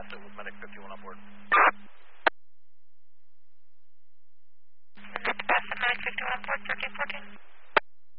It was Medic 51 on board. Medic 51 on board, 1314.